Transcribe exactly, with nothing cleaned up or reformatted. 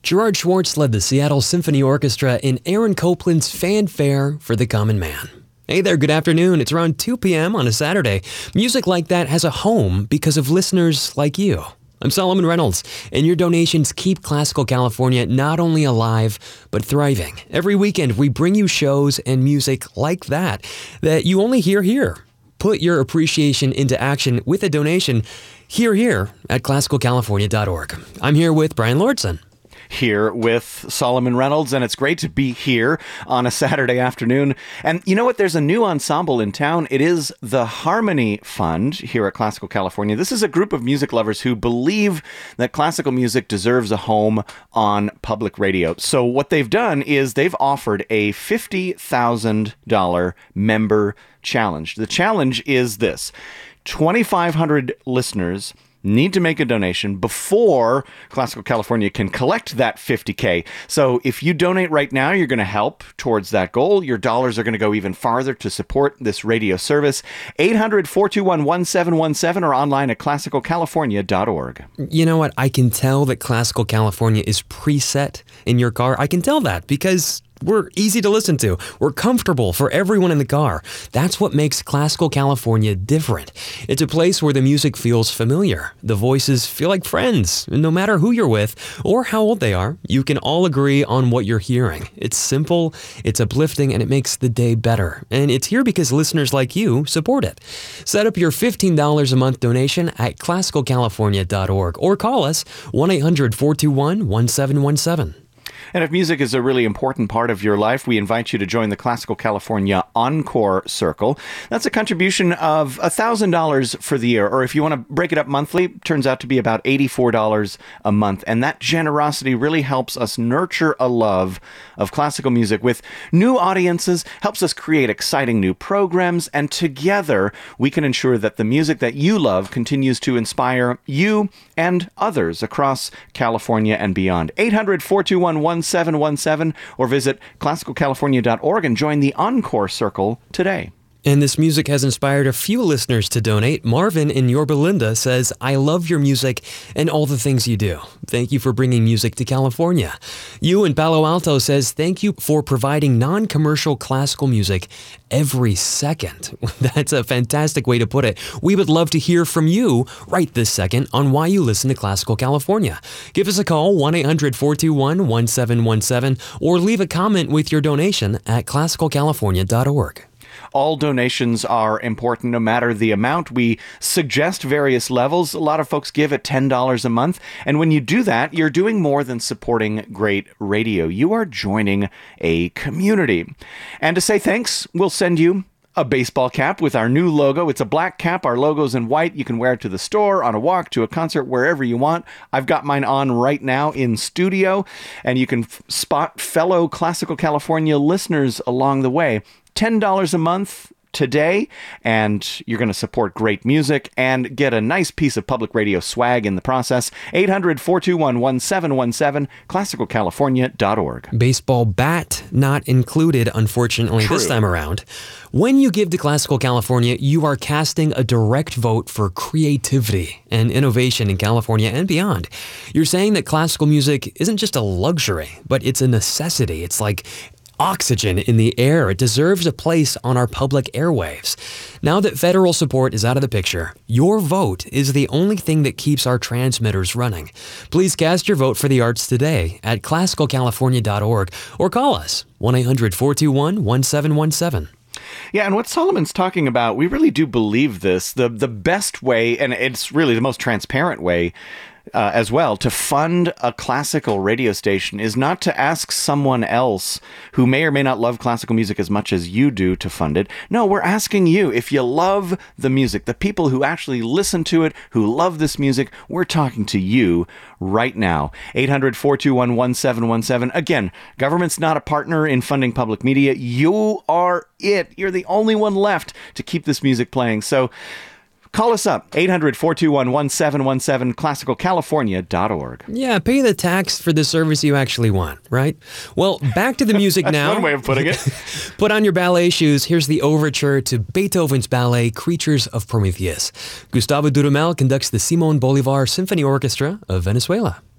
Gerard Schwartz led the Seattle Symphony Orchestra in Aaron Copland's Fanfare for the Common Man. Hey there, good afternoon. It's around two p.m. on a Saturday. Music like that has a home because of listeners like you. I'm Solomon Reynolds, and your donations keep Classical California not only alive, but thriving. Every weekend, we bring you shows and music like that, that you only hear here. Put your appreciation into action with a donation here, here at classical california dot org. I'm here with Brian Lordson. Here with Solomon Reynolds, and it's great to be here on a Saturday afternoon. And you know what? There's a new ensemble in town. It is the Harmony Fund here at Classical California. This is a group of music lovers who believe that classical music deserves a home on public radio. So what they've done is they've offered a fifty thousand dollars member challenge. The challenge is this: twenty-five hundred listeners need to make a donation before Classical California can collect that fifty K. So if you donate right now, you're going to help towards that goal. Your dollars are going to go even farther to support this radio service. eight hundred, four two one, one seven one seven or online at classical california dot org. You know what? I can tell that Classical California is preset in your car. I can tell that because we're easy to listen to. We're comfortable for everyone in the car. That's what makes Classical California different. It's a place where the music feels familiar. The voices feel like friends. And no matter who you're with or how old they are, you can all agree on what you're hearing. It's simple, it's uplifting, and it makes the day better. And it's here because listeners like you support it. Set up your fifteen dollars a month donation at classical california dot org or call us one eight hundred, four two one, one seven one seven. And if music is a really important part of your life, we invite you to join the Classical California Encore Circle. That's a contribution of one thousand dollars for the year, or if you want to break it up monthly, it turns out to be about eighty-four dollars a month. And that generosity really helps us nurture a love of classical music with new audiences, helps us create exciting new programs, and together we can ensure that the music that you love continues to inspire you and others across California and beyond. eight hundred, four two one, one seven one seven or visit classical california dot org and join the Encore Circle today. And this music has inspired a few listeners to donate. Marvin in Yorba Linda says, I love your music and all the things you do. Thank you for bringing music to California. You in Palo Alto says, thank you for providing non-commercial classical music every second. That's a fantastic way to put it. We would love to hear from you right this second on why you listen to Classical California. Give us a call, one eight hundred, four two one, one seven one seven, or leave a comment with your donation at classical california dot org. All donations are important, no matter the amount. We suggest various levels. A lot of folks give at ten dollars a month. And when you do that, you're doing more than supporting great radio. You are joining a community. And to say thanks, we'll send you a baseball cap with our new logo. It's a black cap. Our logo's in white. You can wear it to the store, on a walk, to a concert, wherever you want. I've got mine on right now in studio, and you can f- spot fellow Classical California listeners along the way. ten dollars a month today, and you're going to support great music and get a nice piece of public radio swag in the process. eight hundred, four two one, one seven one seven, classical california dot org. Baseball bat not included, unfortunately, True. This time around. When you give to Classical California, you are casting a direct vote for creativity and innovation in California and beyond. You're saying that classical music isn't just a luxury, but it's a necessity. It's like oxygen in the air. It deserves a place on our public airwaves. Now that federal support is out of the picture, your vote is the only thing that keeps our transmitters running. Please cast your vote for the arts today at classical california dot org or call us, one eight hundred, four two one, one seven one seven. Yeah, and what Solomon's talking about, we really do believe this. The, the best way, and it's really the most transparent way, Uh, as well, to fund a classical radio station is not to ask someone else who may or may not love classical music as much as you do to fund it. No, we're asking you, if you love the music, the people who actually listen to it, who love this music, we're talking to you right now. eight hundred, four two one, one seven one seven. Again, government's not a partner in funding public media. You are it. You're the only one left to keep this music playing. So call us up, eight hundred, four two one, one seven one seven, classical california dot org. Yeah, pay the tax for the service you actually want, right? Well, back to the music now. That's one way of putting it. Put on your ballet shoes. Here's the overture to Beethoven's ballet, Creatures of Prometheus. Gustavo Dudamel conducts the Simón Bolívar Symphony Orchestra of Venezuela.